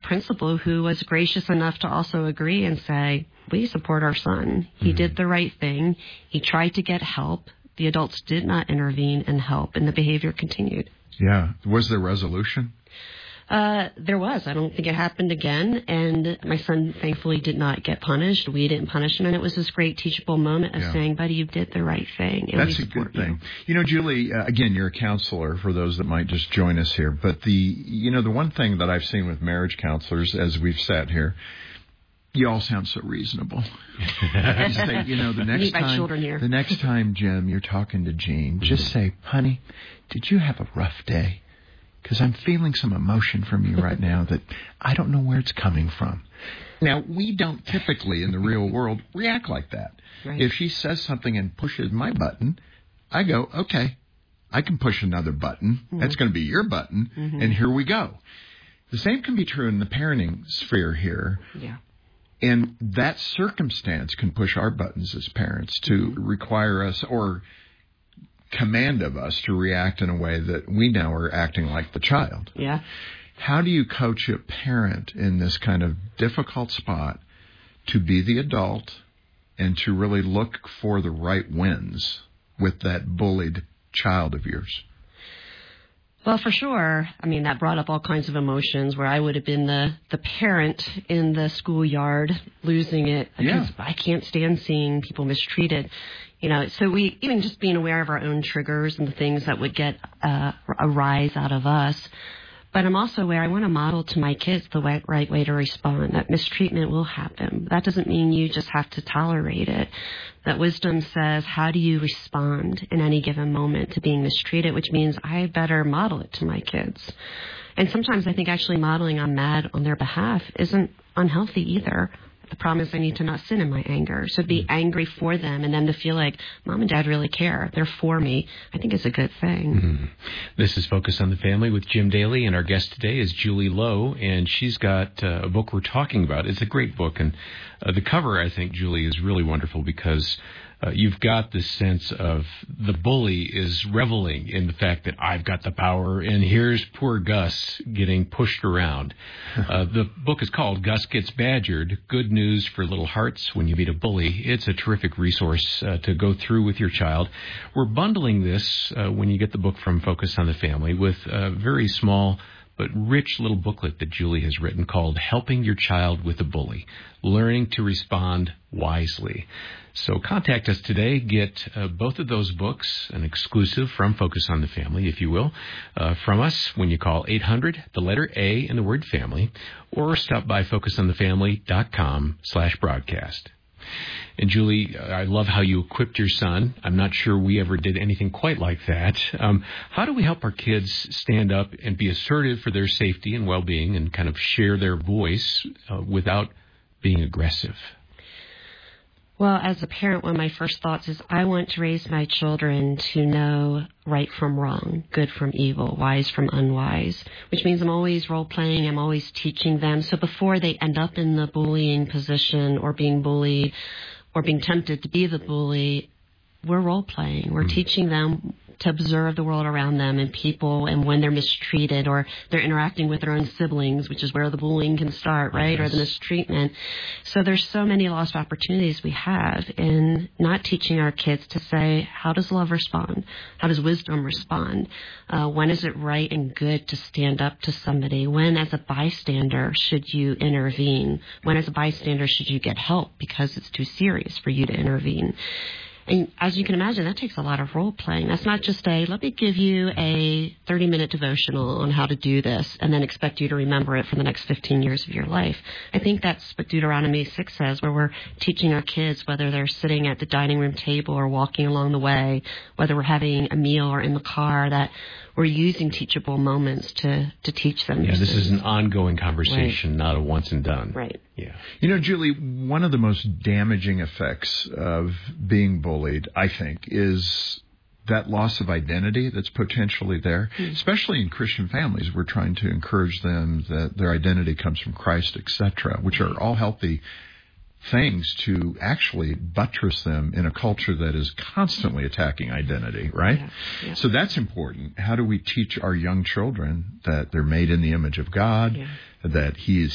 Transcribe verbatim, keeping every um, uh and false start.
principal who was gracious enough to also agree and say, we support our son. He mm-hmm. did the right thing. He tried to get help. The adults did not intervene and help, and the behavior continued. Yeah. Was there resolution? Uh, there was. I don't think it happened again. And my son, thankfully, did not get punished. We didn't punish him. And it was this great teachable moment of yeah. saying, buddy, you did the right thing. And That's a good thing. You, you know, Julie, uh, again, you're a counselor for those that might just join us here. But the, you know, the one thing that I've seen with marriage counselors as we've sat here, you all sound so reasonable. You say, you know, the next time, the next time, Jim, you're talking to Jean, just say, honey, did you have a rough day? Because I'm feeling some emotion from you right now that I don't know where it's coming from. Now, we don't typically in the real world react like that. Right. If she says something and pushes my button, I go, okay, I can push another button. Mm-hmm. That's going to be your button, mm-hmm. and here we go. The same can be true in the parenting sphere here. Yeah. And that circumstance can push our buttons as parents to mm-hmm. require us or command of us to react in a way that we now are acting like the child. Yeah. How do you coach a parent in this kind of difficult spot to be the adult and to really look for the right wins with that bullied child of yours? Well, for sure. I mean, that brought up all kinds of emotions where I would have been the, the parent in the schoolyard losing it because yeah. I can't stand seeing people mistreated. You know, so we, even just being aware of our own triggers and the things that would get uh, a rise out of us. But I'm also aware I want to model to my kids the way, right way to respond, that mistreatment will happen. That doesn't mean you just have to tolerate it. That wisdom says, how do you respond in any given moment to being mistreated, which means I better model it to my kids. And sometimes I think actually modeling I'm mad on their behalf isn't unhealthy either. The problem is I need to not sit in my anger. So to be angry for them and then to feel like mom and dad really care, they're for me, I think is a good thing. Mm-hmm. This is Focus on the Family with Jim Daly, and our guest today is Julie Lowe, and she's got uh, a book we're talking about. It's a great book, and uh, the cover, I think, Julie, is really wonderful because Uh, you've got this sense of the bully is reveling in the fact that I've got the power, and here's poor Gus getting pushed around. Uh, the book is called Gus Gets Badgered, Good News for Little Hearts When You Meet a Bully. It's a terrific resource uh, to go through with your child. We're bundling this uh, when you get the book from Focus on the Family with a very small but rich little booklet that Julie has written called Helping Your Child with a Bully, Learning to Respond Wisely. So contact us today. Get uh, both of those books, an exclusive from Focus on the Family, if you will, uh, from us when you call eight hundred, the letter A and the word family, or stop by focusonthefamily.com slash broadcast. And Julie, I love how you equipped your son. I'm not sure we ever did anything quite like that. Um, how do we help our kids stand up and be assertive for their safety and well-being and kind of share their voice uh, without being aggressive? Well, as a parent, one of my first thoughts is I want to raise my children to know right from wrong, good from evil, wise from unwise, which means I'm always role-playing, I'm always teaching them. So before they end up in the bullying position or being bullied or being tempted to be the bully, we're role-playing. We're mm-hmm. teaching them to observe the world around them and people and when they're mistreated or they're interacting with their own siblings, which is where the bullying can start, right, yes. or the mistreatment. So there's so many lost opportunities we have in not teaching our kids to say, how does love respond? How does wisdom respond? Uh, when is it right and good to stand up to somebody? When, as a bystander, should you intervene? When, as a bystander, should you get help because it's too serious for you to intervene? And as you can imagine, that takes a lot of role-playing. That's not just a, let me give you a thirty-minute devotional on how to do this and then expect you to remember it for the next fifteen years of your life. I think that's what Deuteronomy six says, where we're teaching our kids, whether they're sitting at the dining room table or walking along the way, whether we're having a meal or in the car, that we're using teachable moments to, to teach them. Yeah, this is an ongoing conversation, right. not a once and done. Right. Yeah. You know, Julie, one of the most damaging effects of being bullied, I think, is that loss of identity that's potentially there, mm. especially in Christian families. We're trying to encourage them that their identity comes from Christ, et cetera, which are all healthy things to actually buttress them in a culture that is constantly attacking identity, right? Yeah, yeah. So that's important. How do we teach our young children that they're made in the image of God, yeah. that He is